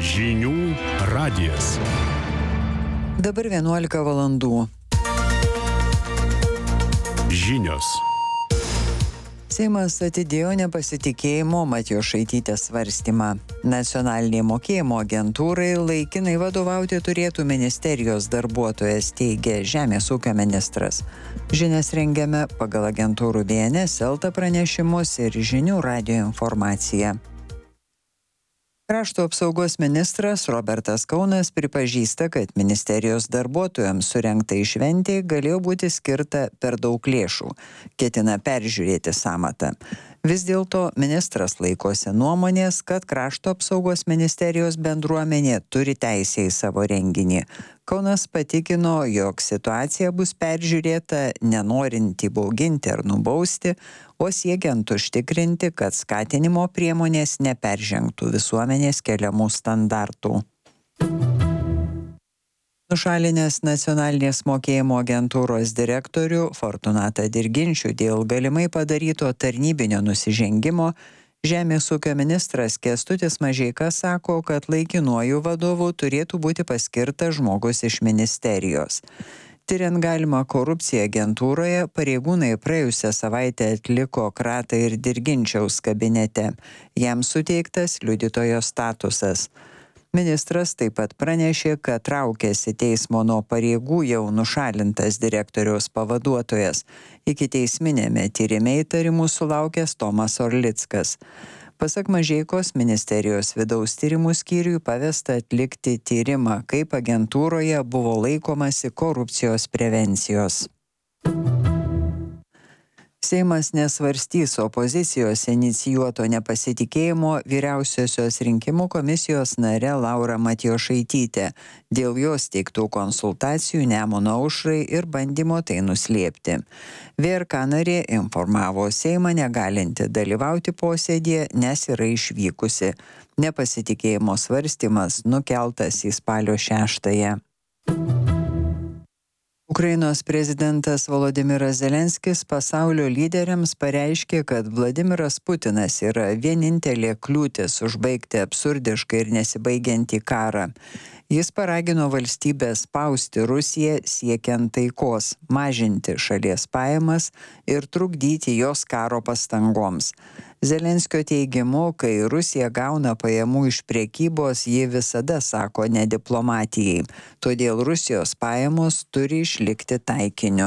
Žinių radijas. Dabar 11 valandų. Žinios. Seimas atidėjo nepasitikėjimo Matijošaitytės svarstymą. Nacionalinė mokėjimo agentūrai laikinai vadovauti turėtų ministerijos darbuotojas, teigia Žemės ūkio ministras. Žinias rengiame pagal agentūrų BNS, LT pranešimus ir Žinių radijo informaciją. Krašto apsaugos ministras Robertas Kaunas pripažįsta, kad ministerijos darbuotojams surengtai šventei galėjo būti skirta per daug lėšų. Ketina peržiūrėti sąmatą. Vis dėlto ministras laikosi nuomonės, kad krašto apsaugos ministerijos bendruomenė turi teisę į savo renginį. Kaunas patikino, jog situacija bus peržiūrėta nenorint įbauginti ar nubausti, o siekiant užtikrinti, kad skatinimo priemonės neperžengtų visuomenės keliamų standartų. Nušalinęs nacionalinės mokėjimo agentūros direktorių Fortunatą Dirginčių dėl galimai padaryto tarnybinio nusižengimo, Žemės ūkio ministras Kęstutis Mažeika sako, kad laikinuoju vadovu turėtų būti paskirtas žmogus iš ministerijos. Tiriant galimą korupciją agentūroje, pareigūnai praėjusią savaitę atliko kratą ir Dirginčiaus kabinete. Jam suteiktas liudytojo statusas. Ministras taip pat pranešė, kad traukėsi teismo nuo pareigų jau nušalintas direktoriaus pavaduotojas. Ikiteisminėme tyrime įtarimų sulaukęs Tomas Orlickas. Pasak Mažeikos, ministerijos vidaus tyrimų skyriui pavesta atlikti tyrimą, kaip agentūroje buvo laikomasi korupcijos prevencijos. Seimas nesvarstys opozicijos inicijuoto nepasitikėjimo vyriausiosios rinkimų komisijos nare Laura Matijošaitytė dėl jos teiktų konsultacijų Nemuno aušrai ir bandymo tai nuslėpti. VRK narė informavo Seimą negalinti dalyvauti posėdėje, nes yra išvykusi. Nepasitikėjimo svarstymas nukeltas į spalio 6. Ukrainos prezidentas Volodymyras Zelenskis pasaulio lyderiams pareiškė, kad Vladimiras Putinas yra vienintelė kliūtis užbaigti absurdišką ir nesibaigiantį karą. Jis paragino valstybę spausti Rusiją siekiant taikos, mažinti šalies pajamas ir trukdyti jos karo pastangoms. Zelenskio teigimu, kai Rusija gauna pajamų iš prekybos, ji visada sako ne diplomatijai. Todėl Rusijos pajamos turi išlikti taikiniu.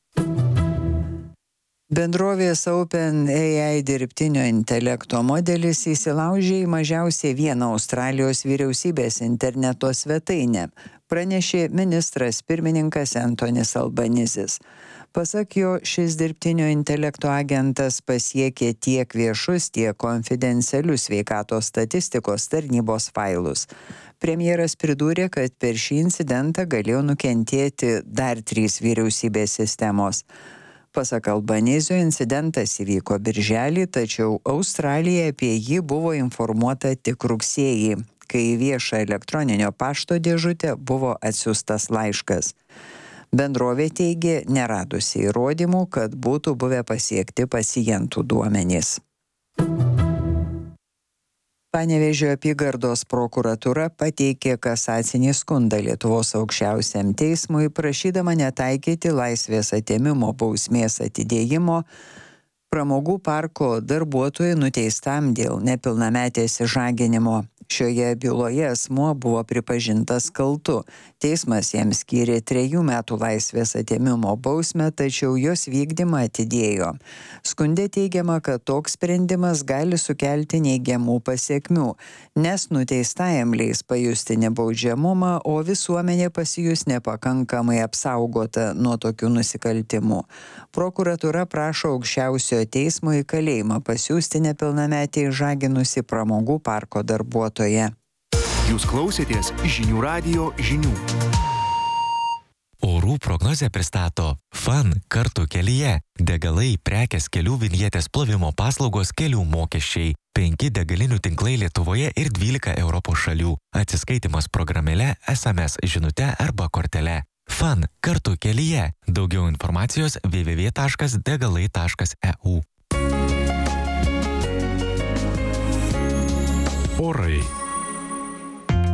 Bendrovės OpenAI dirbtinio intelekto modelis įsilaužė į mažiausiai vieną Australijos vyriausybės interneto svetainę, pranešė ministras pirmininkas Antonis Albanizis. Pasak jo, šis dirbtinio intelekto agentas pasiekė tiek viešus, tiek konfidencialius sveikatos statistikos tarnybos failus. Premjeras pridūrė, kad per šį incidentą galėjo nukentėti dar 3 vyriausybės sistemos. Pasak Albanizio, incidentas įvyko birželį, tačiau Australija apie jį buvo informuota tik rugsėjį, kai į viešą elektroninio pašto dėžutę buvo atsiųstas laiškas. Bendrovė teigė neradusi įrodymų, kad būtų buvę pasiekti pacientų duomenys. Panevėžio apygardos prokuratūra pateikė kasacinį skundą Lietuvos aukščiausiam teismui, prašydama netaikyti laisvės atėmimo bausmės atidėjimo pramogų parko darbuotojui nuteistam dėl nepilnametės išžaginimo. Šioje byloje asmuo buvo pripažintas kaltu. Teismas jam skyrė 3 metų laisvės atėmimo bausmę, tačiau jos vykdymą atidėjo. Skunde teigiama, kad toks sprendimas gali sukelti neigiamų pasekmių, nes nuteistajam leis pajusti nebaudžiamumą, o visuomenė pasijus nepakankamai apsaugota nuo tokių nusikaltimų. Prokuratūra prašo aukščiausiojo teismo į kalėjimą pasiųsti nepilnametį išžaginusi pramogų parko darbuotoją. Jūs klausėtės Žinių radijo žinių. Orų prognozę pristato FAN kartu kelyje. Degalai, prekės, kelių vinjetės plovimo paslaugos, kelių mokesčiai. 5 degalinių tinklai Lietuvoje ir 12 Europos šalių. Atsiskaitimas programėle, SMS žinute arba kortele. FAN kartu kelyje. Daugiau informacijos www.degalai.eu. Orai.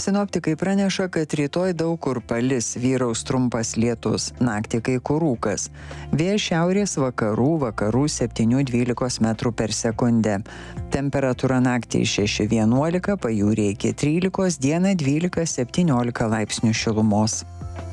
Sinoptikai praneša, kad rytoj daug kur palis, vyraus trumpas lietus, naktį kai kur rūkas. Vėjas šiaurės vakarų 7-12 metrų per sekundę. Temperatūra naktį 6-11, pajūryje iki 13, dieną 12-17 laipsnių šilumos.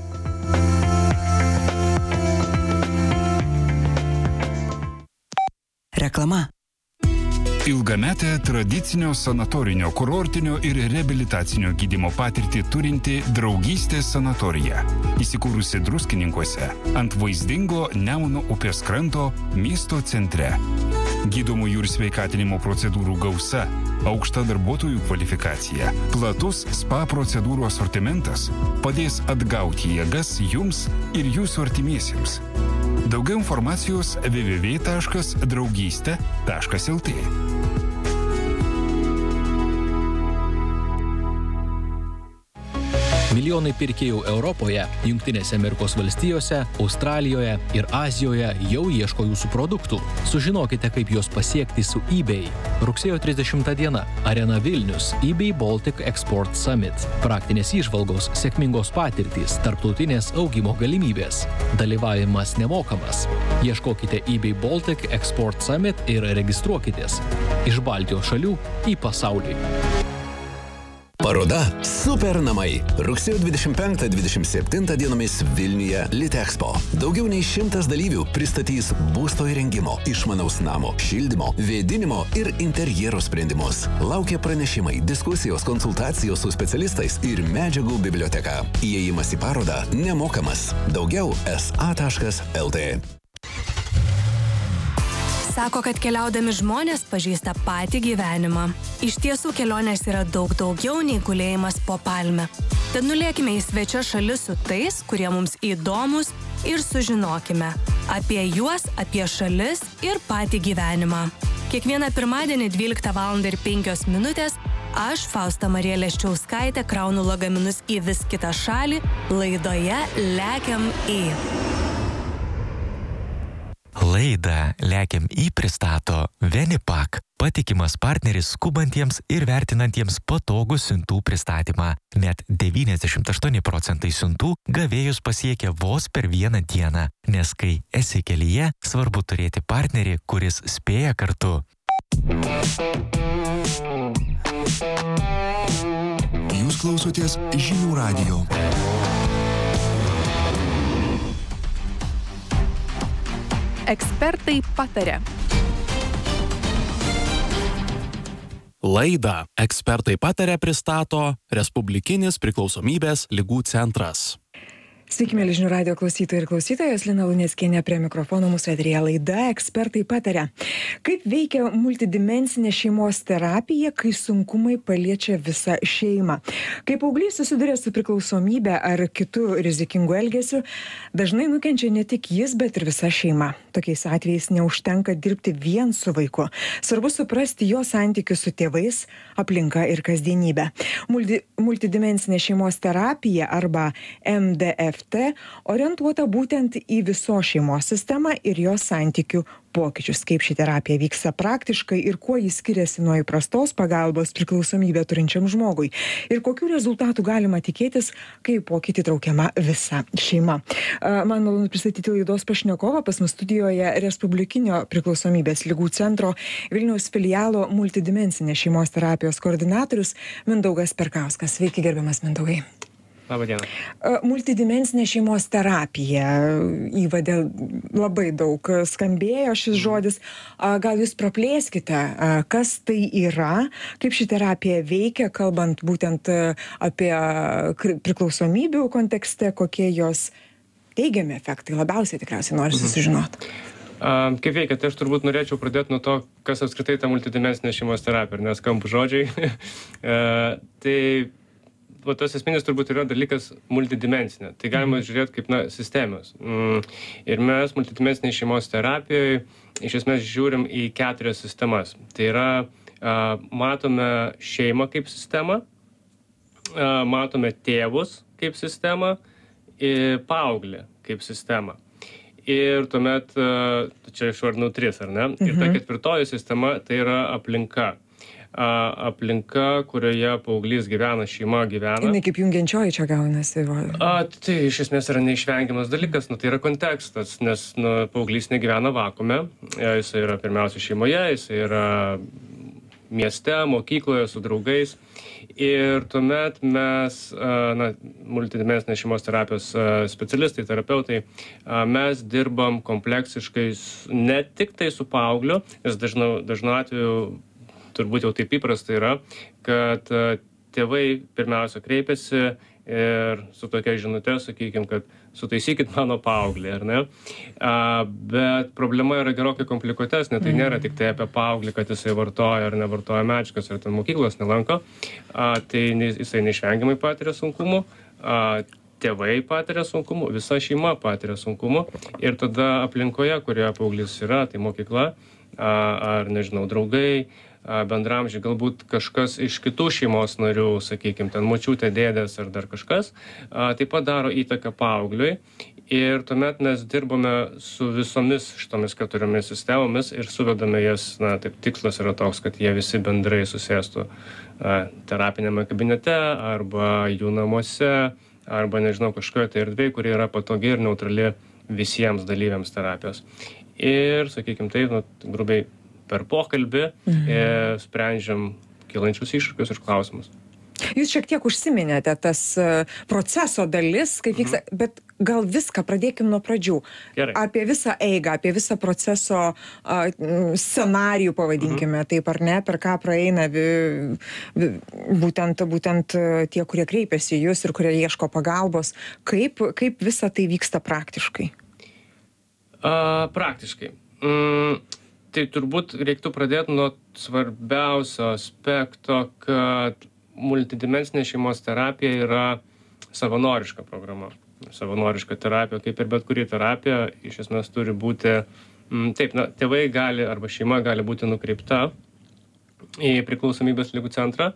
Reklama. Ilgametę tradicinio sanatorinio, kurortinio ir reabilitacinio gydymo patirtį turinti Draugystės sanatorija. Įsikūrusi Druskininkuose ant vaizdingo Nemuno upės kranto miesto centre. Gydomųjų ir sveikatinimo procedūrų gausa, aukšta darbuotojų kvalifikacija, platus spa procedūrų asortimentas padės atgauti jėgas jums ir jūsų artimiesiems. Daugiau informacijos www.draugystė.lt. Milijonai pirkėjų Europoje, Jungtinėse Amerikos valstijose, Australijoje ir Azijoje jau ieško jūsų produktų. Sužinokite, kaip juos pasiekti su eBay. Rugsėjo 30 diena. Arena Vilnius. eBay Baltic Export Summit. Praktinės įžvalgos, sėkmingos patirtys, tarptautinės augimo galimybės. Dalyvavimas nemokamas. Ieškokite eBay Baltic Export Summit ir registruokitės. Iš Baltijos šalių į pasaulį. Paroda Super namai. Rugsėjo 25-27 dienomis Vilniuje Litexpo. Daugiau nei 100 dalyvių pristatys būsto įrengimo, išmanaus namo, šildymo, vėdinimo ir interjero sprendimus. Laukia pranešimai, diskusijos, konsultacijos su specialistais ir medžiagų biblioteka. Įėjimas į parodą nemokamas. Daugiau sa.lt. Sako, kad keliaudami žmonės pažįsta patį gyvenimą. Iš tiesų kelionės yra daug daugiau nei gulėjimas po palme. Tad nulėkime į svečią šalis su tais, kurie mums įdomus ir sužinokime apie juos, apie šalis ir patį gyvenimą. Kiekvieną pirmadienį 12:05 aš, Fausta Marija Leščiauskaitė, kraunu lagaminus į vis kitą šalį laidoje Lekiam į. Laidą Lekiam į pristato Venipak, patikimas partneris skubantiems ir vertinantiems patogų siuntų pristatymą. Net 98% siuntų gavėjus pasiekia vos per vieną dieną, nes kai esi kelyje, svarbu turėti partnerį, kuris spėja kartu. Jūs klausotės Žinių radijo. Ekspertai pataria. Laidą Ekspertai pataria pristato Respublikinis priklausomybės ligų centras. Sveiki, mėly Žinių radijo klausytojai ir klausytojos, Lina Luneckienė prie mikrofono, mūsų eteryje laida Ekspertai pataria. Kaip veikia multidimensinė šeimos terapija, kai sunkumai paliečia visą šeimą? Kai paauglys susiduria su priklausomybė ar kitų rizikingų elgesių, dažnai nukenčia ne tik jis, bet ir visa šeima. Tokiais atvejais neužtenka dirbti vien su vaiku. Svarbu suprasti jo santykius su tėvais, aplinka ir kasdienybė. Multidimensinė šeimos terapija arba MDF orientuota būtent į visos šeimos sistemą ir jos santykių pokyčius. Kaip ši terapija vyksta praktiškai ir kuo jis skiriasi nuo įprastos pagalbos priklausomybę turinčiam žmogui. Ir kokių rezultatų galima tikėtis, kai pokytį traukiama visa šeima. Man malonu pristatyti laidos pašnekovą, pas mus studijoje Respublikinio priklausomybės ligų centro Vilniaus filialo multidimensinės šeimos terapijos koordinatorius Mindaugas Perkauskas. Sveiki, gerbiamas Mindaugai. Labą dieną. Multidimensinė šeimos terapija, įvade labai daug skambėjo šis žodis. Gal jūs praplėskite, kas tai yra, kaip ši terapija veikia, kalbant būtent apie priklausomybių kontekste, kokie jos teigiami efektai labiausiai tikriausiai nori susižinoti. Kaip veikia, tai aš turbūt norėčiau pradėti nuo to, kas apskritai ta multidimensinė šeimos terapija, nes skambų žodžiai. Tai tas esminis turbūt yra dalykas multidimensinė. Tai galima žiūrėti kaip sistemos. Ir mes multidimensinėje šeimos terapijoje iš esmės žiūrim į 4 sistemas. Tai yra, matome šeimą kaip sistemą, matome tėvus kaip sistemą ir paauglį kaip sistemą. Ir tuomet, čia išvardinau 3, ar ne? Ir ta 4 sistema tai yra aplinka. aplinka, kurioje paauglys gyvena, šeima gyvena. Jinai kaip jungiančioji čia gaunasi. Tai iš esmės yra neišvengiamas dalykas, tai yra kontekstas, nes paauglys negyvena vakume, jis yra pirmiausia šeimoje, jis yra mieste, mokykloje, su draugais. Ir tuomet mes, multidimensinės šeimos terapijos specialistai, terapeutai, mes dirbam kompleksiškai ne tik tai su paaugliu, nes dažnu atveju turbūt jau taip įprasta yra, kad tėvai pirmiausia kreipiasi ir su tokia žinute, sakykime, kad sutaisykit mano paauglį, ar ne? Bet problema yra gerokai komplikuotesnė, tai nėra tik tai apie paauglį, kad jisai vartoja ar nevartoja medžiagas, ar ten mokyklos nelanko, tai jisai neišvengiamai patiria sunkumų, tėvai patiria sunkumų, visa šeima patiria sunkumų ir tada aplinkoje, kurioje paauglys yra, tai mokykla, ar nežinau, draugai, bendramžiai, galbūt kažkas iš kitų šeimos narių, sakykime, ten močiutė, dėdės ar dar kažkas, taip pat daro įtaką paaugliui. Ir tuomet mes dirbame su visomis šitomis 4 sistemomis ir suvedame jas, taip tikslas yra toks, kad jie visi bendrai susėstų terapinėme kabinete arba jų namuose, arba, nežinau, kažkoje tai erdvėje, kuri yra patogi ir neutrali visiems dalyviams terapijos. Ir, sakykime, taip, grubiai per pokalbį sprendžiam kylančius iššūkius ir klausimus. Jūs šiek tiek užsiminėte tas proceso dalis, kaip vyksta, bet gal viską pradėkim nuo pradžių. Gerai. Apie visą eigą, apie visą proceso scenarijų, pavadinkime taip ar ne, per ką praeina būtent tie, kurie kreipiasi į jūs ir kurie ieško pagalbos. Kaip visa tai vyksta praktiškai? Praktiškai. Tai turbūt reiktų pradėti nuo svarbiausio aspekto, kad multidimensinė šeimos terapija yra savanoriška programa. Savanoriška terapija, kaip ir bet kuri terapija, iš esmės turi būti, tėvai gali arba šeima gali būti nukreipta į priklausomybės ligų centrą,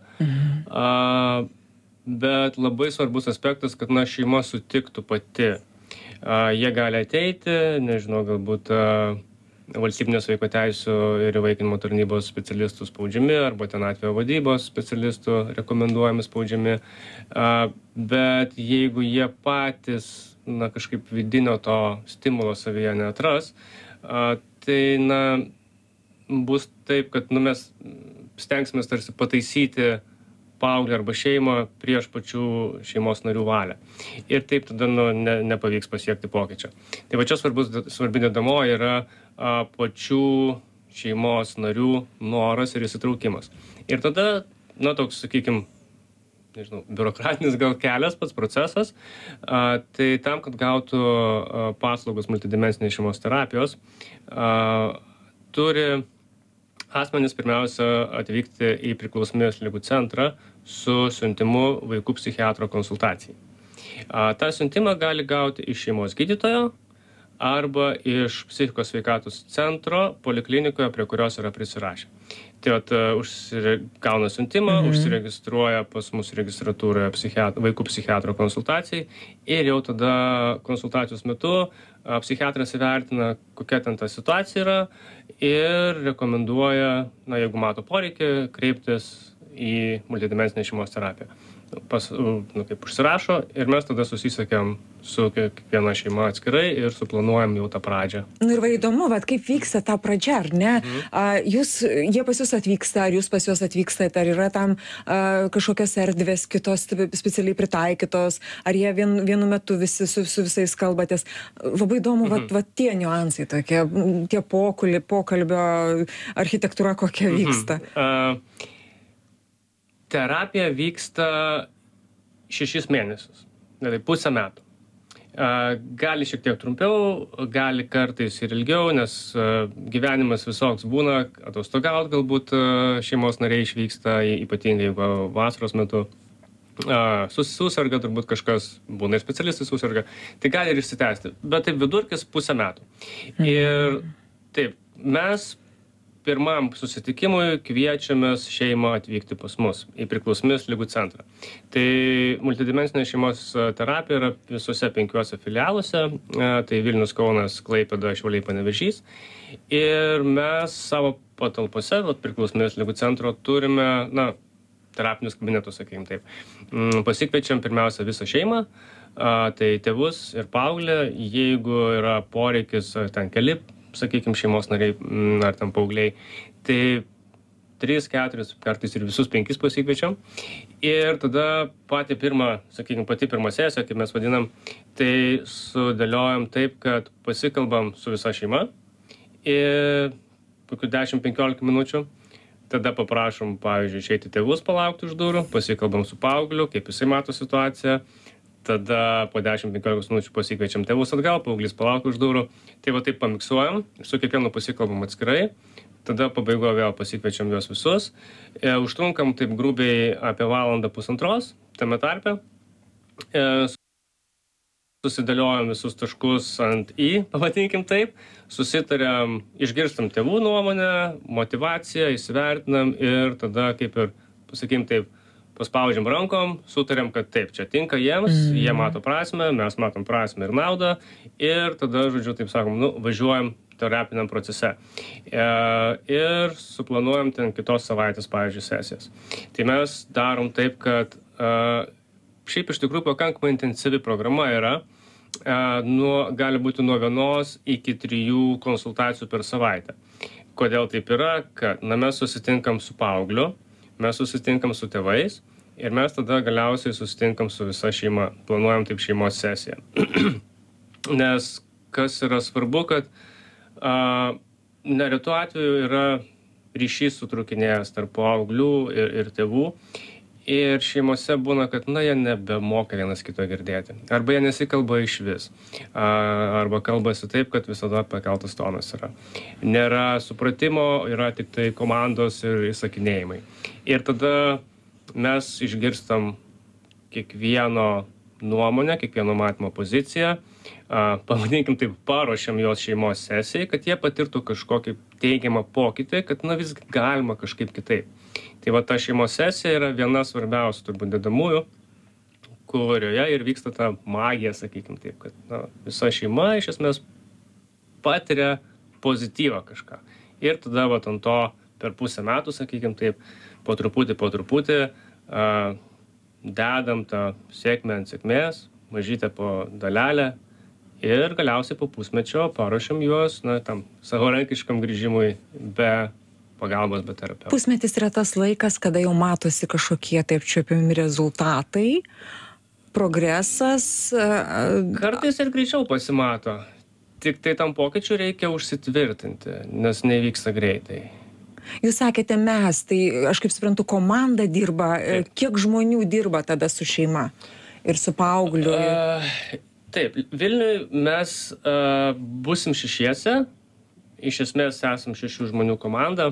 bet labai svarbus aspektas, kad šeima sutiktų pati. Jie gali ateiti, nežinau, galbūt valstybinės vaiko teisių ir įvaikinimo tarnybos specialistų spaudžiami arba ten atvejo vadybos specialistų rekomenduojami spaudžiami, bet jeigu jie patys kažkaip vidinio to stimulo savyje neatras, tai bus taip, kad mes stengsimės tarsi pataisyti paauglį arba šeimą prieš pačių šeimos narių valią. Ir taip tada nepavyks pasiekti pokyčio. Tai va čia svarbi dedamoji yra pačių šeimos narių noras ir įsitraukimas. Ir tada, toks, sakykime, nežinau, biurokratinis gal kelias pats procesas, tai tam, kad gautų paslaugos multidimensinės šeimos terapijos, turi asmenys pirmiausia atvykti į priklausomybės ligų centrą su siuntimu vaikų psichiatro konsultacijai. Ta siuntimą gali gauti iš šeimos gydytojo arba iš psichikos sveikatos centro poliklinikoje, prie kurios yra prisirašę. Tai gauna siuntimą, užsiregistruoja pas mus registratūroje vaikų psichiatro konsultacijai ir jau tada konsultacijos metu psichiatras įvertina, kokia ten ta situacija yra ir rekomenduoja, jeigu mato poreikį, kreiptis į multidimensinę šeimos terapiją. Kaip užsirašo ir mes tada susisiekėm su kiekviena šeima atskirai ir suplanuojam jau tą pradžią. Ir įdomu, kaip vyksta ta pradžia, ar ne? Jie pas jūs atvyksta, ar jūs pas juos atvykstate, ar yra tam kažkokios erdvės kitos specialiai pritaikytos, ar jie vienu metu visi su visais kalbatės. Labai įdomu, tie niuansai tokie, tie pokalbio architektūra kokia vyksta. Terapija vyksta 6 mėnesius, pusę metų. Gali šiek tiek trumpiau, gali kartais ir ilgiau, nes gyvenimas visoks būna, atostogaut galbūt šeimos nariai išvyksta, ypatingai jeigu vasaros metu susirga, turbūt kažkas būna ir specialistai susirga, tai gali ir išsitęsti, bet taip vidurkis pusę metų. Ir taip, mes pirmam susitikimui kviečiamės šeimą atvykti pas mus į priklausomybės ligų centrą. Tai multidimensinė šeimos terapija yra visose 5 filialuose, tai Vilnius, Kaunas, Klaipėda, Šiauliai, Panevėžys. Ir mes savo patalpose, priklausomybės ligų centro, turime, terapinius kabinetus, sakykime taip. Pasikviečiam pirmiausia visą šeimą, tai tėvus ir paauglį, jeigu yra poreikis, ten keli, sakykime, šeimos nariai ar ten paaugliai, tai 3, 4, kartais ir visus 5 pasikviečiam. Ir tada pati pirma sesija, kaip mes vadinam, tai sudėliojam taip, kad pasikalbam su visa šeima ir kokių 10-15 minučių. Tada paprašom, pavyzdžiui, išeiti tėvus palaukti už durų, pasikalbam su paaugliu, kaip jisai mato situaciją. Tada po 10-15 minučių pasikviečiam tėvus atgal, paauglys palaukti už durų. Tai va taip pamiksuojam, su kiekvienu pasikalbam atskirai. Tada pabaigoje vėl pasikviečiam juos visus. Užtrunkam taip grubiai apie 1-1.5 tame tarpe. Susidėliojam visus taškus ant I, pavadinkim taip. Susitariam, išgirstam tėvų nuomonę, motyvaciją, įsivertinam ir tada kaip ir, pasakykim taip, paspaudžiam rankom, sutariam, kad taip, čia tinka jiems, jie mato prasmę, mes matom prasmę ir naudą ir tada, žodžiu, taip sakom, važiuojam terapiniam procese. Ir suplanuojam ten kitos savaitės, pavyzdžiui, sesijas. Tai mes darom taip, kad šiaip iš tikrųjų pakankamai intensyvi programa yra. Gali būti nuo 1 iki 3 konsultacijų per savaitę. Kodėl taip yra? Kad mes susitinkam su paaugliu, mes susitinkam su tėvais ir mes tada galiausiai susitinkam su visa šeima. Planuojam taip šeimos sesiją. Nes kas yra svarbu, kad neretu atveju yra ryšys sutrūkinėjęs tarp paauglių ir tėvų. Ir šeimose būna, kad, jie nebemoka vienas kito girdėti. Arba jie nesikalba iš vis. Arba kalbasi taip, kad visada pakeltas tonas yra. Nėra supratimo, yra tik tai komandos ir įsakinėjimai. Ir tada mes išgirstam kiekvieno nuomonę, kiekvieno matymo poziciją. Pavadinkim taip, paruošiam jos šeimos sesijai, kad jie patirtų kažkokį teigiamą pokytį, kad visgi galima kažkaip kitaip. Tai va ta šeimos sesija yra viena svarbiausių turbūt dedamųjų, kurioje ir vyksta ta magija, sakykim taip, kad visa šeima iš esmės patiria pozityvą kažką. Ir tada va ant to per pusę metų, sakykim taip, po truputį dedam tą sėkmę ant sėkmės, mažytę po dalelę ir galiausiai po pusmečio paruošiam juos tam savarankiškam grįžimui be pagalbos, be terapeuto. Pusmetis yra tas laikas, kada jau matosi kažkokie taip apčiuopiami rezultatai, progresas. Kartais ir greičiau pasimato. Tik tai tam pokyčiu reikia užsitvirtinti, nes nevyksta greitai. Jūs sakėte mes, tai aš kaip suprantu, komanda dirba. Kiek žmonių dirba tada su šeima ir su paaugliu? Taip, Vilniuje mes būsim 6. Iš esmės esam 6 žmonių komanda.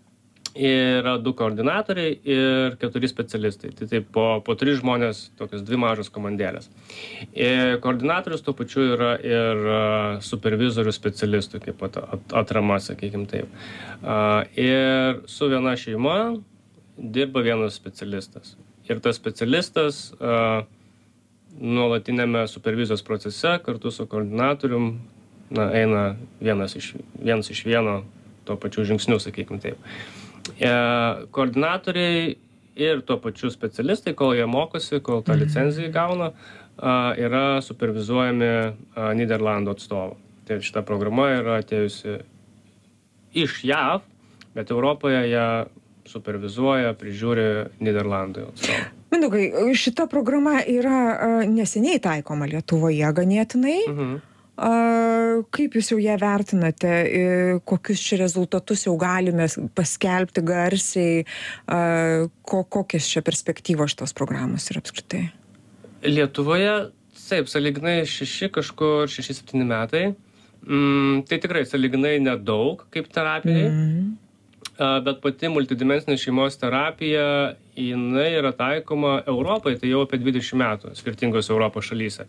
Yra 2 koordinatoriai ir 4 specialistai. Tai taip po 3 žmonės, tokios 2 mažos komandėlės. Koordinatorius tuo pačiu yra ir supervizorių specialistų, kaip atrama, sakykim taip. Ir su viena šeima dirba vienas specialistas. Ir tas specialistas nuolatinėme supervizijos procese kartu su koordinatorium eina vienas iš vieno tuo pačiu žingsniu, sakykim taip. Koordinatoriai ir tuo pačiu specialistai, kol jie mokosi, kol tą licenciją gauna, yra supervizuojami Nyderlandų atstovų. Tai šita programa yra atėjusi iš JAV, bet Europoje ją supervizuoja, prižiūri Nyderlandų atstovų. Mindaugai, šita programa yra neseniai taikoma Lietuvoje ganėtinai. Kaip jūs jau ją vertinate, kokius čia rezultatus jau galime paskelbti garsiai, kokios čia perspektyvos šitos programos yra apskritai? Lietuvoje, taip, sąlyginai 6-7 metai. Tai tikrai sąlyginai nedaug kaip terapijai, bet pati multidimensinė šeimos terapija, jinai yra taikoma Europai, tai jau apie 20 metų skirtingose Europos šalyse.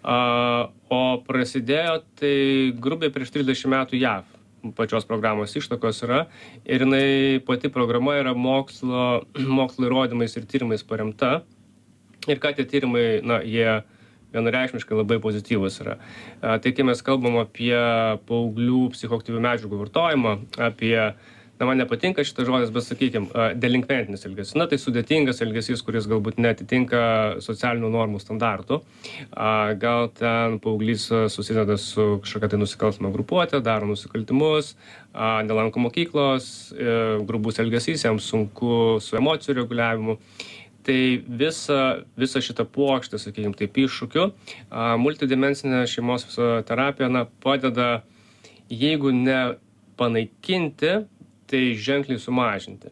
O prasidėjo tai grubiai prieš 30 metų JAV. Pačios programos ištakos yra ir jinai pati programa yra mokslo įrodymais ir tyrimais paremta. Ir ką tie tyrimai, jie vienareikšmiškai labai pozityvus yra. Tai kai mes kalbam apie paauglių psichoaktyvių medžiagų vartojimą, apie man nepatinka šitas žodis, bet sakykime, delinkventinis elgesys. Na, tai sudėtingas elgesys, kuris galbūt netitinka socialinių normų standartų. Gal ten paauglys susideda su kažkokia tai nusikalstama grupuotė, daro nusikaltimus, nelanko mokyklos, grubus elgesys, jam sunku su emocijų reguliavimu. Tai visa šita puokštė, sakykime, taip iššūkių, multidimensinė šeimos terapija padeda, jeigu ne panaikinti, tai ženkliai sumažinti.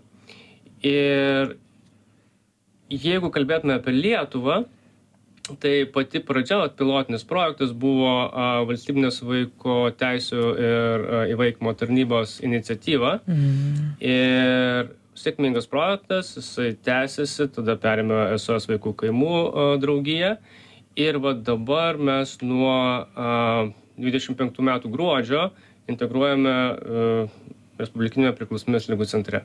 Ir jeigu kalbėtume apie Lietuvą, tai pati pradžia, pilotinis projektas buvo valstybinės vaiko teisių ir įvaikinimo tarnybos iniciatyva. Ir sėkmingas projektas, jisai tęsiasi, tada perėmė SOS vaikų kaimų draugiją. Ir dabar mes nuo 25 metų gruodžio integruojame Respublikinėme priklausomybės ligų centre.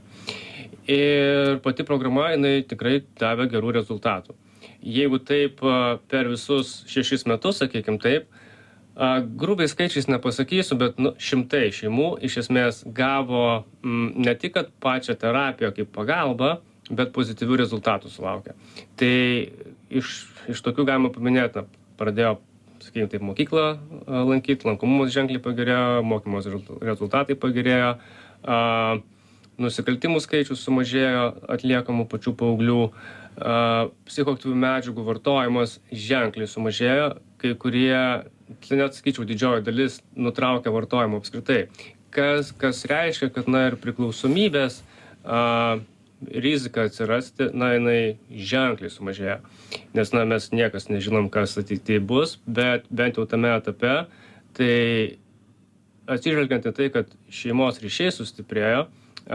Ir pati programa, jinai tikrai davė gerų rezultatų. Jeigu taip per visus 6 metus, sakykime taip, grubiai skaičiais nepasakysiu, bet šimtai šeimų iš esmės gavo ne tik pačią terapiją kaip pagalbą, bet pozityvių rezultatų sulaukė. Tai iš tokių galima paminėti, pradėjo, sakykime taip, mokyklą lankyti, lankomumas ženkliai pagerėjo, mokymos rezultatai pagerėjo, nusikaltimų skaičius sumažėjo atliekamų pačių paauglių, psichoaktyvių medžiagų vartojimas ženkliai sumažėjo, kai kurie, net sakyčiau, didžioji dalis nutraukia vartojimą apskritai. Kas reiškia, kad ir priklausomybės rizika atsirasti, jinai ženkliai sumažėjo. Nes mes niekas nežinom, kas ateityje bus, bet bent jau tame etape, tai atsižvelgiant į tai, kad šeimos ryšiai sustiprėjo,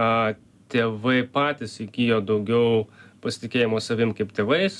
tėvai patys įgijo daugiau pasitikėjimo savim kaip tėvais,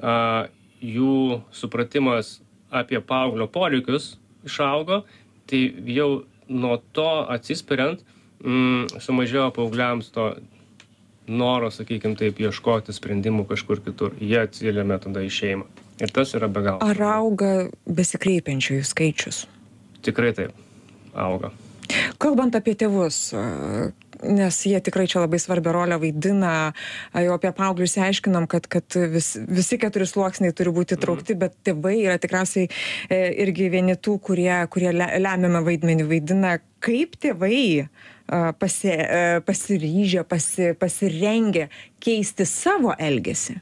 jų supratimas apie paauglio poreikius išaugo, tai jau nuo to atsispiriant sumažėjo paaugliams to noro, sakykime taip, ieškoti sprendimų kažkur kitur. Jie atsiliamė tada į šeimą. Ir tas yra be galo. Ar auga besikreipiančiųjų skaičius? Tikrai taip, auga. Kalbant apie tėvus, nes jie tikrai čia labai svarbią rolę vaidina, jau apie paauglius aiškinom, kad visi 4 sluoksniai turi būti traukti, bet tėvai yra tikriausiai irgi vieni tų, kurie lemiamą vaidmenį vaidina. Kaip tėvai pasiryžę, pasirengę keisti savo elgesį?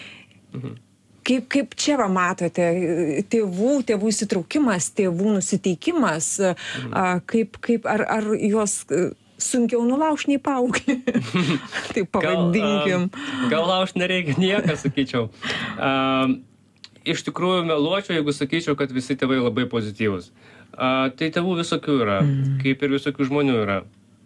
Kaip čia matote tėvų įsitraukimas, tėvų nusiteikimas, ar juos sunkiau nulaužt nei paauglį? Taip pavadinkim. Gal laužt nereikia nieką, sakyčiau. Iš tikrųjų meluočiau, jeigu sakyčiau, kad visi tėvai labai pozityvūs. Tai tėvų visokių yra, kaip ir visokių žmonių yra.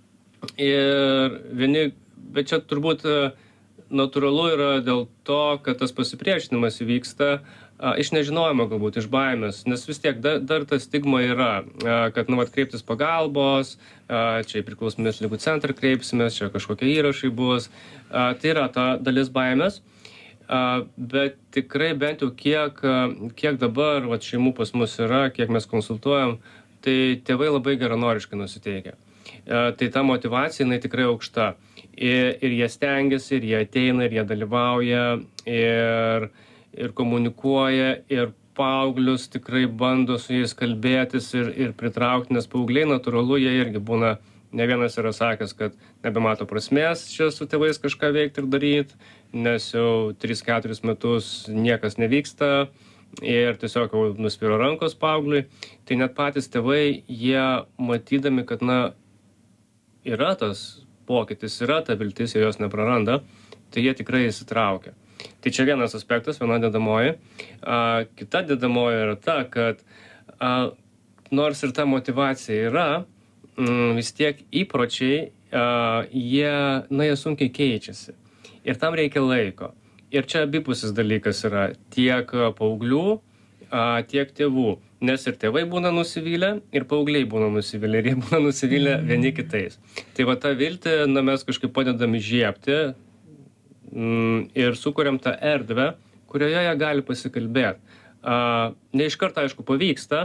Bet čia turbūt natūralu yra dėl to, kad tas pasipriešinimas įvyksta iš nežinojimo galbūt, iš baimės, nes vis tiek dar ta stigma yra, kad kreiptis pagalbos, čia į priklausomybės ligų centrą kreipsimės, čia kažkokie įrašai bus. Tai yra ta dalis baimės, bet tikrai bent jau kiek dabar šeimų pas mus yra, kiek mes konsultuojam, tai tėvai labai geranoriškai nusiteikia. Tai ta motyvacija, jinai tikrai aukšta. Ir jie stengiasi, ir jie ateina, ir jie dalyvauja, ir komunikuoja, ir paauglius tikrai bando su jais kalbėtis ir pritraukti, nes paaugliai natūralu, jie irgi būna, ne vienas yra sakęs, kad nebemato prasmės čia su tėvais kažką veikti ir daryti, nes jau 3-4 metus niekas nevyksta ir tiesiog nusviro rankos paaugliui. Tai net patys tėvai, jie matydami, kad yra tas pokytis, yra ta viltis, jie jos nepraranda, tai jie tikrai įsitraukia. Tai čia vienas aspektas, viena dedamoji. Kita dedamoji yra ta, kad nors ir ta motyvacija yra, vis tiek įpročiai, jie sunkiai keičiasi. Ir tam reikia laiko. Ir čia abipusis dalykas yra tiek paauglių, tiek tėvų. Nes ir tėvai būna nusivylę, ir paaugliai būna nusivylę, ir jie būna nusivylę vieni kitais. Tai tą viltį mes kažkaip padedam įžiebti ir sukuriam tą erdvę, kurioje jie gali pasikalbėti. Ne iš karto, aišku, pavyksta,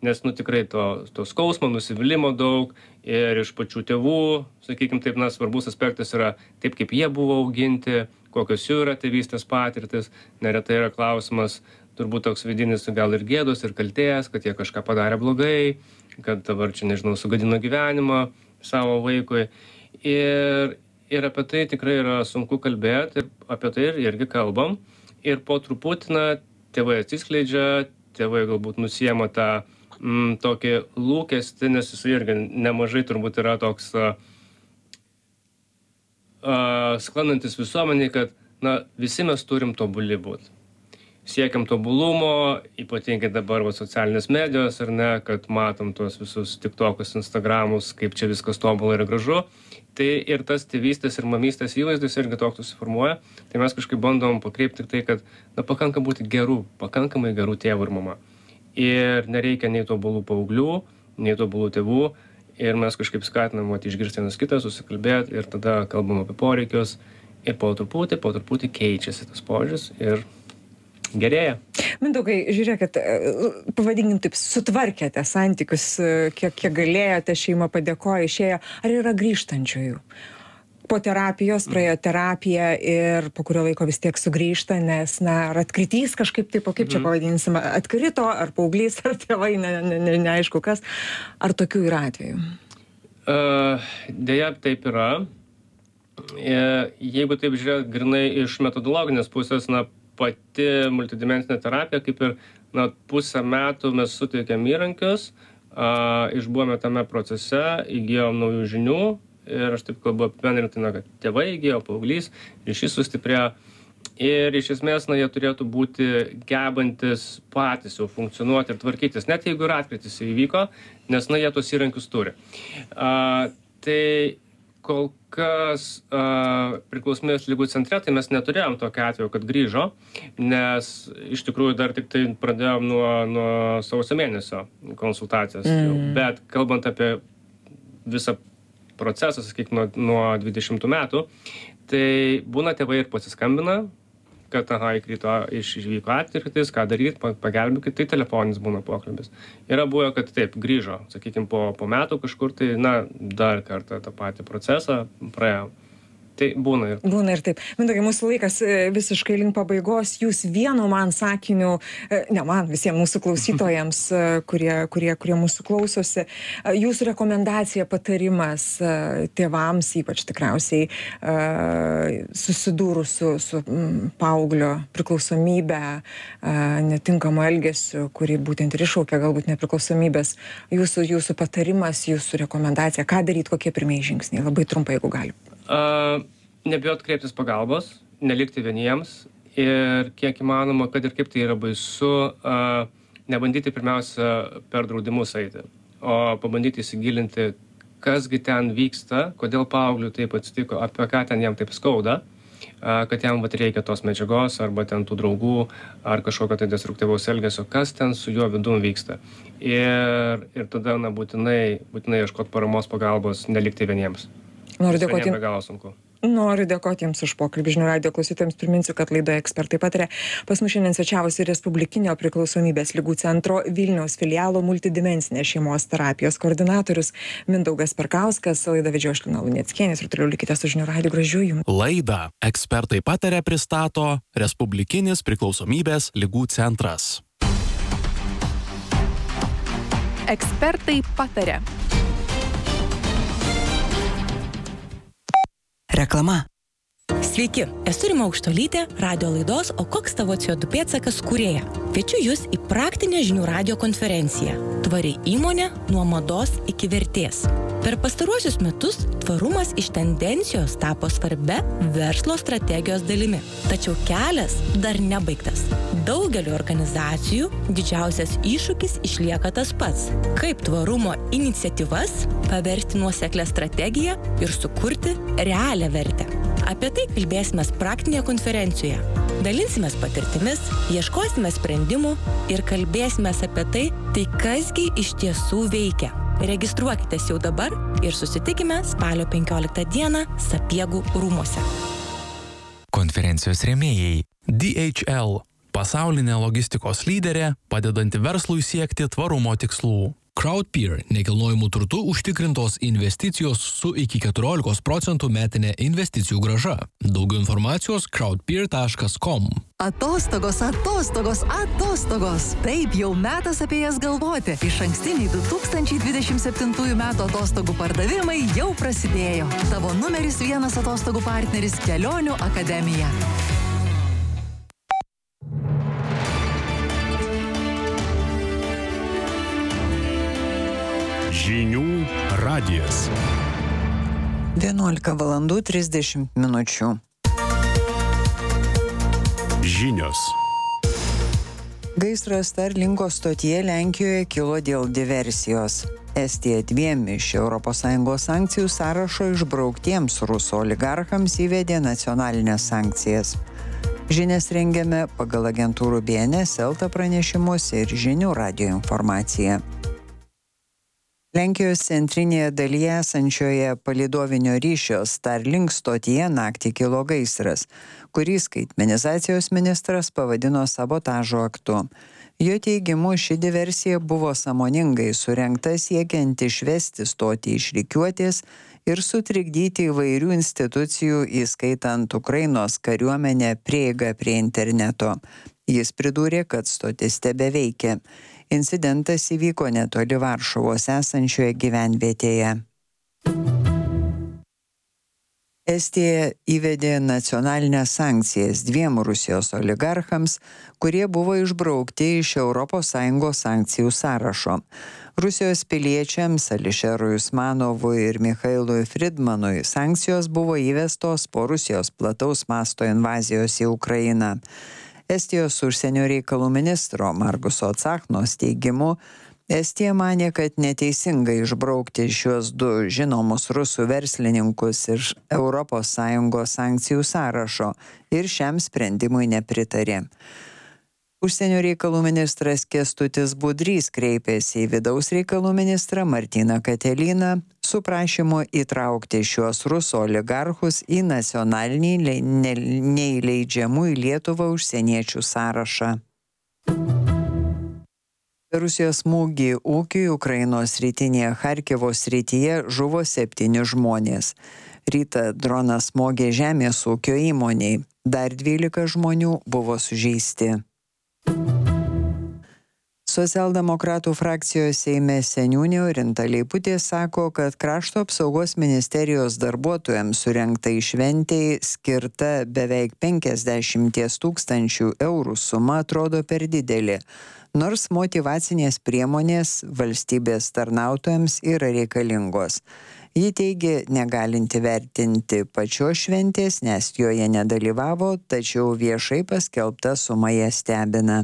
nes, tikrai to skausmo, nusivylimų daug ir iš pačių tėvų, sakykime taip, svarbus aspektas yra taip, kaip jie buvo auginti, kokios jų yra tėvystės patirtis, neretai yra klausimas, turbūt toks vidinis gal ir gėdos, ir kaltės, kad jie kažką padarė blogai, kad dabar čia, nežinau, sugadino gyvenimą savo vaikui. Ir apie tai tikrai yra sunku kalbėti, ir apie tai irgi kalbam. Ir po truputį, tėvai atsiskleidžia, tėvai galbūt nusiema tą tokį lūkestį, nes jis irgi nemažai turbūt yra toks sklandantis visuomenį, kad visi mes turim tobuli būti. Siekiam tobulumo, ypatingai dabar socialinės medijos, ar ne, kad matom tuos visus TikTokus, Instagramus, kaip čia viskas tobula ir gražu. Tai ir tas tėvystės ir mamystės įvaizdis irgi toks susiformuoja. Tai mes kažkaip bandom pakreipti tai, kad pakanka būti pakankamai gerų tėvų ir mama. Ir nereikia nei tobulų paauglių, nei tobulų tėvų. Ir mes kažkaip skatinam išgirsti vienas kitą, susikalbėti ir tada kalbam apie poreikius. Ir po truputį keičiasi tas požiūris ir gerėja. Mindaugai, žiūrėkit, pavadinkim taip, sutvarkėte santykius, kiek galėjote, šeima padėkojo, išėjo. Ar yra grįžtančiųjų? Po terapijos, praėjo terapiją ir po kurio laiko vis tiek sugrįžta, nes, ar atkritys kažkaip taip, o kaip čia pavadinsim, atkrito, ar paauglys, ar tėvai, neaišku kas. Ar tokių yra atvejų? Deja, taip yra. Jeigu taip žiūrėt grinai iš metodologinės pusės, pati multidimensinė terapija, kaip ir pusę metų mes suteikėm įrankius, išbuvome tame procese, įgijom naujų žinių ir aš taip kalbu apibendrintai, kad tėvai įgijo, paauglys, ryšys sustiprėjo ir iš esmės jie turėtų būti gebantis patys jau funkcionuoti ir tvarkytis, net jeigu ir atkritis įvyko, nes jie tos įrankius turi. Tai kol kas priklausomybės ligų centre, tai mes neturėjom tokio atveju, kad grįžo, nes iš tikrųjų dar tik tai pradėjom nuo sausio mėnesio konsultacijas. Bet kalbant apie visą procesą, sakykime, nuo 20 metų, tai būna tėvai ir pasiskambina, kad įkrito, išvyko atkritis, ką daryti, pagelbėkit, tai telefoninis būna pokalbis. Yra buvę, kad taip, grįžo, sakykime, po metų kažkur, tai dar kartą tą patį procesą praėjo. Tai būna ir. Būna ir taip. Mindaugai, mūsų laikas visiškai link pabaigos. Jūs vienu man sakiniu, ne man, visiems mūsų klausytojams, kurie mūsų klausosi, jūsų rekomendacija, patarimas tėvams, ypač tikriausiai susidūrus su paauglio priklausomybė, netinkamo elgesiu, kurį būtent ir iššaukia galbūt nepriklausomybės. Jūsų patarimas, jūsų rekomendacija, ką daryti, kokie pirmieji žingsniai, labai trumpai, jeigu gali. Nebijot kreiptis pagalbos, nelikti vieniems ir kiek įmanoma, kad ir kaip tai yra baisu, nebandyti pirmiausia per draudimus eiti, o pabandyti įsigilinti, kasgi ten vyksta, kodėl paaugliui taip atsitiko, apie ką ten jam taip skauda, kad jam reikia tos medžiagos arba ten tų draugų ar kažkokio tai destruktyvaus elgesio, kas ten su juo vidum vyksta. Ir tada būtinai ieškoti paramos pagalbos, nelikti vieniems. Noriu dėkoti Jums už pokalbį. Žinių radijo klausytojams priminsiu, kad laidoje Ekspertai pataria. Pas mus šiandien svečiavosi Respublikinio priklausomybės ligų centro Vilniaus filialo multidimensinės šeimos terapijos koordinatorius Mindaugas Perkauskas. Laidą vedžiau aš Lina Luneckienė ir toliau likite su Žinių radiju. Gražių Jums. Laidą Ekspertai pataria pristato Respublikinis priklausomybės ligų centras. Ekspertai pataria. Reklama. Sveiki, esu Rima Aukštuolytė, radio laidos O koks tavo CO2 pėdsakas kūrėja. Kviečiu Jūs į praktinę Žinių radijo konferenciją Tvari įmonė nuo mados iki vertės. Per pastaruosius metus tvarumas iš tendencijos tapo svarbia verslo strategijos dalimi. Tačiau kelias dar nebaigtas. Daugeliu organizacijų didžiausias iššūkis išlieka tas pats. Kaip tvarumo iniciatyvas paversti nuoseklią strategiją ir sukurti realią vertę. Apie tai kalbėsime praktinėje konferencijoje. Dalinsimės patirtimis, ieškosime sprendimų ir kalbėsime apie tai kasgi iš tiesų veikia. Registruokitės jau dabar ir susitikime spalio 15 dieną Sapiegų rūmuose. Konferencijos rėmėjai DHL, pasaulinė logistikos lyderė, padedanti verslui siekti tvarumo tikslų. Crowdpeer – nekilnojamų turtų užtikrintos investicijos su iki 14% metinė investicijų grąža. Daugiau informacijos crowdpeer.com. Atostogos, atostogos, atostogos. Taip, jau metas apie jas galvoti. Išankstiniai 2027 metų atostogų pardavimai jau prasidėjo. Tavo numeris 1 atostogų partneris Kelionių akademija. Žinių radijas. 11 valandų 30 minučių. Žinios. Gaisras Starlinko stotyje Lenkijoje kilo dėl diversijos. Estija 2 iš ES sankcijų sąrašo išbrauktiems rusų oligarchams įvedė nacionalinės sankcijas. Žinias rengiame pagal agentūrų BNS, Elta pranešimus ir Žinių radijo informaciją. Lenkijos centrinėje dalyje esančioje palydovinio ryšio Starlink stotyje naktį kilo gaisras, kurį skaitmenizacijos ministras pavadino sabotažo aktu. Jo teigimu, ši diversija buvo sąmoningai surengta siekiant išvesti stotį iš rikiuotės ir sutrikdyti įvairių institucijų, įskaitant Ukrainos kariuomenę, prieigą prie interneto. Jis pridūrė, kad stotis tebeveikia. Incidentas įvyko netoli Varšuvos esančioje gyvenvietėje. Estija įvedė nacionalinės sankcijas 2 Rusijos oligarchams, kurie buvo išbraukti iš ES sankcijų sąrašo. Rusijos piliečiams Ališerui Usmanovui ir Michailui Fridmanui sankcijos buvo įvestos po Rusijos plataus masto invazijos į Ukrainą. Estijos užsienio reikalų ministro Marguso Tsachnos teigimu, Estija manė, kad neteisinga išbraukti šiuos 2 žinomus rusų verslininkus iš ES sankcijų sąrašo ir šiam sprendimui nepritarė. Užsienio reikalų ministras Kęstutis Budrys kreipėsi į vidaus reikalų ministrą Martyną Kateliną su prašymu įtraukti šiuos rusų oligarchus į nacionalinį neįleidžiamų į Lietuvą užsieniečių sąrašą. Rusijos smūgį ūkiui Ukrainos rytinėje Charkivo srityje žuvo 7 žmonės. Rytą dronas smogė žemės ūkio įmoniai. Dar 12 žmonių buvo sužeisti. Socialdemokratų frakcijos Seime seniūnė Orinta Leiputė sako, kad Krašto apsaugos ministerijos darbuotojams surengtai šventei skirta beveik 50 000 eurų suma atrodo per didelė, nors motyvacinės priemonės valstybės tarnautojams yra reikalingos. Ji teigė negalinti vertinti pačios šventės, nes joje nedalyvavo, tačiau viešai paskelbta suma ją stebina.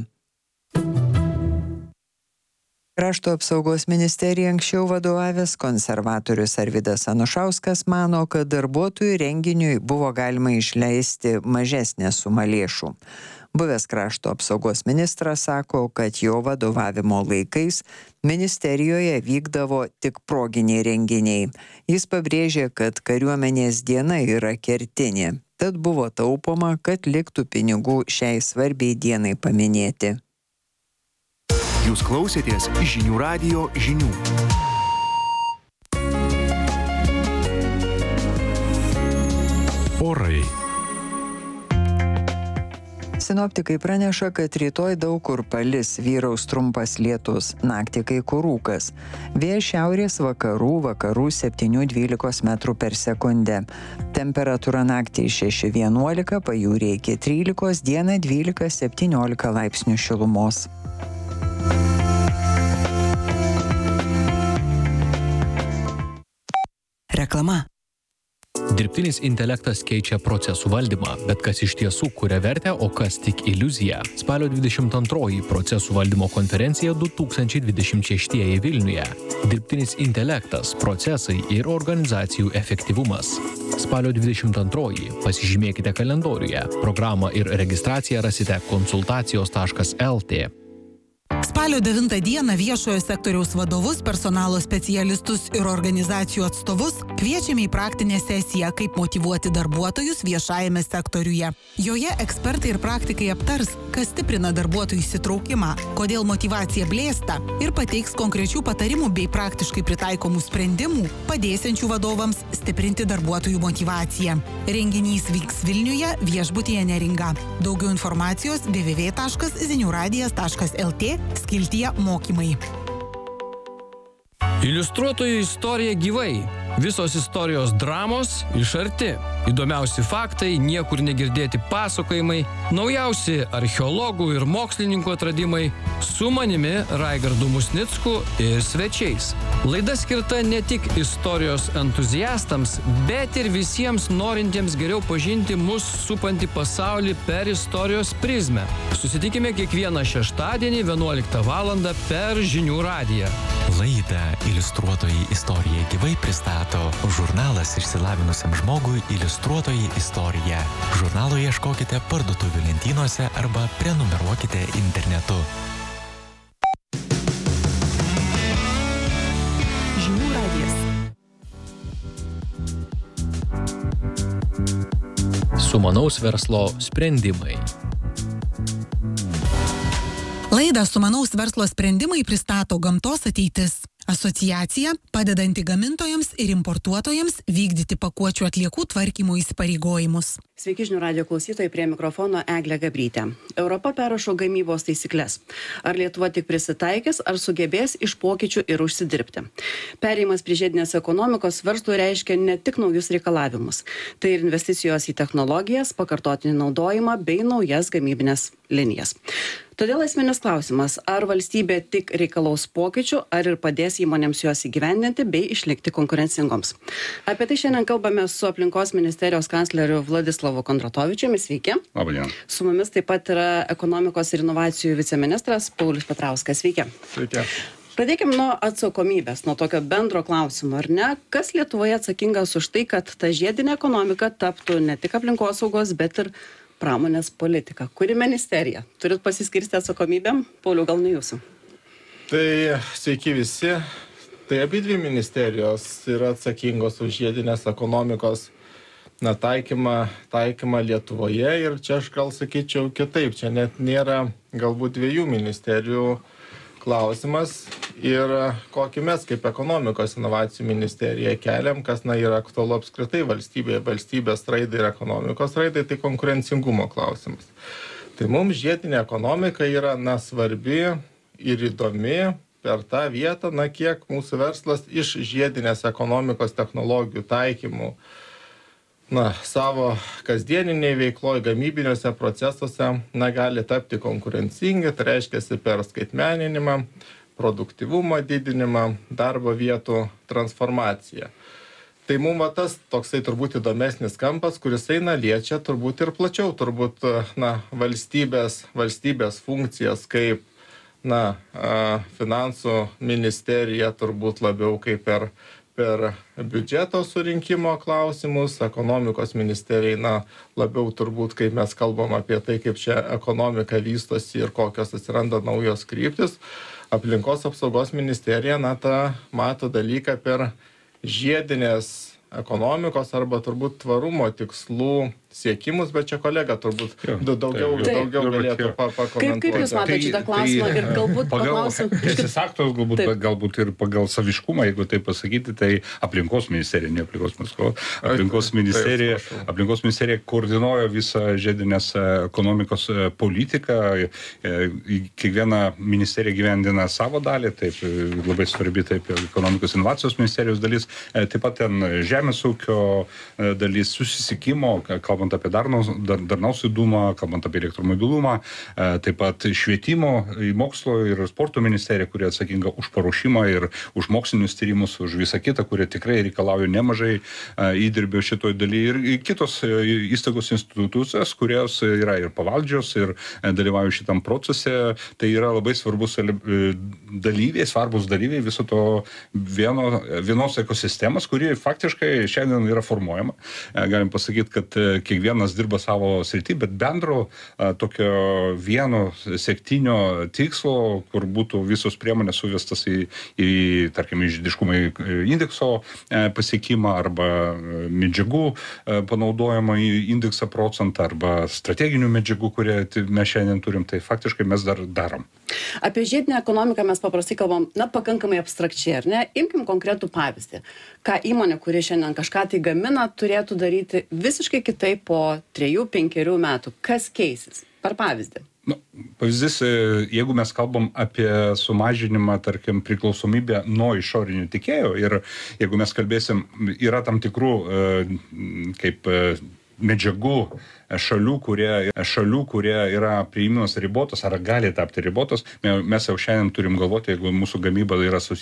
Krašto apsaugos ministerija anksčiau vadovavęs konservatorius Arvydas Anušauskas mano, kad darbuotojų renginiui buvo galima išleisti mažesnę sumą lėšų. Buvęs krašto apsaugos ministras sako, kad jo vadovavimo laikais ministerijoje vykdavo tik proginiai renginiai. Jis pabrėžė, kad kariuomenės diena yra kertinė, tad buvo taupoma, kad liktų pinigų šiai svarbiai dienai paminėti. Jūs klausėtės Žinių radijo žinių. Orai. Sinoptikai praneša, kad rytoj daug kur palis, vyraus trumpas lietus, naktį kai kur rūkas. Vėjas šiaurės vakarų 7-12 metrų per sekundę. Temperatūra naktį 6-11, pajūryje iki 13, dieną 12-17 laipsnių šilumos. Reklama. Dirbtinis intelektas keičia procesų valdymą, bet kas iš tiesų kuria vertę, o kas tik iliuzija. Spalio 22 procesų valdymo konferencija 2026 Vilniuje. Dirbtinis intelektas, procesai ir organizacijų efektyvumas. Spalio 22 pasižymėkite kalendoriuje. Programą ir registraciją rasite konsultacijos.lt. Spalio 9 dieną viešojo sektoriaus vadovus, personalo specialistus ir organizacijų atstovus kviečiame į praktinę sesiją, kaip motyvuoti darbuotojus viešajame sektoriuje. Joje ekspertai ir praktikai aptars, kas stiprina darbuotojų įsitraukimą, kodėl motyvacija blėsta ir pateiks konkrečių patarimų bei praktiškai pritaikomų sprendimų, padėsiančių vadovams stiprinti darbuotojų motyvaciją. Renginys vyks Vilniuje, viešbutyje Neringa. Daugiau informacijos www.ziniuradijas.lt skiltyje mokymai. Iliustruotojų istorija gyvai. Visos istorijos dramos iš arti. Įdomiausi faktai, niekur negirdėti pasakojimai, naujausi archeologų ir mokslininkų atradimai, su manimi Raigardu Musnicku ir svečiais. Laida skirta ne tik istorijos entuziastams, bet ir visiems norintiems geriau pažinti mus supantį pasaulį per istorijos prizmę. Susitikime kiekvieną šeštadienį 11 val. Per Žinių radiją. Laidą Iliustruotojai istorija gyvai pristato žurnalas išsilavinusiam žmogui Iliustruotojai istorija. Žurnalo ieškokite parduotuvių lentynose arba prenumeruokite internetu. Žinių radijas. Sumanaus verslo sprendimai. Laidą Sumanaus verslo sprendimai pristato Gamtos ateitis. Asociacija, padedanti gamintojams ir importuotojams vykdyti pakuočių atliekų tvarkymo įsipareigojimus. Sveiki žinių radijo klausytojai, prie mikrofono Eglė Gabrytė. Europa perrašo gamybos taisyklės. Ar Lietuva tik prisitaikys, ar sugebės iš pokyčių ir užsidirbti? Perėjimas prie žiedinės ekonomikos verslui reiškia ne tik naujus reikalavimus. Tai ir investicijos į technologijas, pakartotinį naudojimą bei naujas gamybinės linijas. Todėl esminis klausimas, ar valstybė tik reikalaus pokyčių, ar ir padės įmonėms juos įgyvendinti bei išlikti konkurencingoms. Apie tai šiandien kalbame su aplinkos ministerijos kancleriu Vladislavu Kondratovičiumi. Sveiki. Labadiena. Su mumis taip pat yra ekonomikos ir inovacijų viceministras Paulius Petrauskas. Sveiki. Sveiki. Pradėkime nuo atsakomybės, nuo tokio bendro klausimo, ar ne? Kas Lietuvoje atsakingas už tai, kad ta žiedinė ekonomika taptų ne tik aplinkosaugos, bet ir pramonės politika? Kuri ministerija? Turit pasiskirsti atsakomybėm? Pauliau, gal ne jūsų? Tai sveiki visi. Tai abidvi ministerijos yra atsakingos už žiedinės ekonomikos taikymą Lietuvoje ir čia aš gal sakyčiau kitaip. Čia net nėra galbūt dviejų ministerijų klausimas ir kokį mes kaip ekonomikos inovacijų ministerija keliam, kas yra aktualu apskritai valstybės raidai ir ekonomikos raidai, tai konkurencingumo klausimas. Tai mums žiedinė ekonomika yra svarbi ir įdomi per tą vietą, kiek mūsų verslas iš žiedinės ekonomikos technologijų taikymų savo kasdieniniai veikloje, gamybiniuose procesuose gali tapti konkurencingi, tai reiškia per skaitmeninimą, produktyvumo didinimą, darbo vietų transformaciją. Tai mums tas toksai turbūt įdomesnis kampas, kuris liečia turbūt ir plačiau, turbūt valstybės funkcijas kaip finansų ministerija, turbūt labiau kaip per biudžeto surinkimo klausimus, ekonomikos ministerijai labiau turbūt, kaip mes kalbam apie tai, kaip čia ekonomika vystosi ir kokios atsiranda naujos kryptis. Aplinkos apsaugos ministerija mato dalyką per žiedinės ekonomikos arba turbūt tvarumo tikslų siekimus, bet čia kolega turbūt daugiau galėtų pakomentuoti. Kaip jūs matote šitą klausimą ir galbūt paklausim? Teisės aktos galbūt ir pagal saviškumą, jeigu tai pasakyti, tai aplinkos ministerija, ne aplinkos ministerija. Aplinkos ministerija koordinuoja visą žiedinės ekonomikos politiką. Kiekviena ministerija gyvendina savo dalį, taip labai svarbi taip ekonomikos inovacijos ministerijos dalis, taip pat ten žemės ūkio dalis, susisiekimo, kalbant apie darnaus judumą, kalbant apie elektromobilumą, taip pat švietimo, mokslo ir sporto ministerija, kurie atsakinga už paruošimą ir už mokslinius tyrimus, už visą kitą, kurie tikrai reikalauja nemažai įdirbio šitoj daly, ir kitos įstaigos institucijos, kurios yra ir pavaldžios ir dalyvauja šitam procese. Tai yra labai svarbus svarbus dalyviai viso to vienos ekosistemos, kuri faktiškai šiandien yra formuojama. Galim pasakyti, kad kiekvienas dirba savo srity, bet bendro tokio vieno sektinio tikslo, kur būtų visos priemonės suvestas į tarkim, žiediškumo indekso pasiekimą arba medžiagų panaudojimą į indeksą procentą arba strateginių medžiagų, kurie mes šiandien turim, tai faktiškai mes dar darom. Apie žiedinę ekonomiką mes paprastai kalbam, pakankamai abstrakčiai, ar ne? Imkim konkretų pavyzdį. Ką įmonė, kuri šiandien kažką tai gamina, turėtų daryti visiškai kitaip po 3-5 metų. Kas keisis? Per pavyzdį. Pavyzdys, jeigu mes kalbam apie sumažinimą, tarkim, priklausomybę nuo išorinių tiekėjų ir jeigu mes kalbėsim, yra tam tikrų kaip medžiagų šalių, kurie yra priimimas ribotos ar gali tapti ribotos, mes jau šiandien turim galvoti, jeigu mūsų gamyba yra susijusi